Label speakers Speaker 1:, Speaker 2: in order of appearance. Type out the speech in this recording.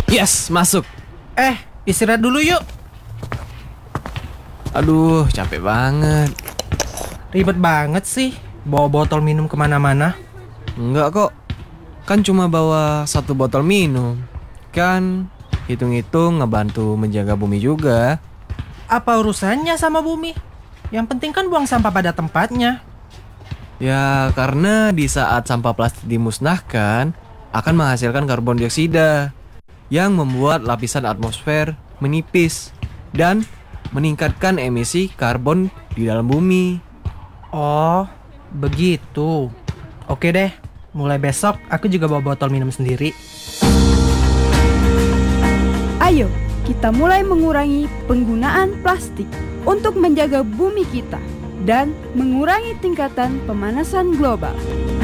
Speaker 1: Yes, masuk.
Speaker 2: Istirahat dulu yuk.
Speaker 1: Aduh, capek banget.
Speaker 2: Ribet banget sih bawa botol minum kemana-mana.
Speaker 1: Enggak kok. Kan cuma bawa 1 botol minum. Kan hitung-hitung ngebantu menjaga bumi juga.
Speaker 2: Apa urusannya sama bumi? Yang penting kan buang sampah pada tempatnya.
Speaker 1: Ya, karena di saat sampah plastik dimusnahkan akan menghasilkan karbon dioksida yang membuat lapisan atmosfer menipis dan meningkatkan emisi karbon di dalam bumi.
Speaker 2: Oh, begitu. Oke deh, mulai besok aku juga bawa botol minum sendiri.
Speaker 3: Ayo, kita mulai mengurangi penggunaan plastik untuk menjaga bumi kita dan mengurangi tingkatan pemanasan global.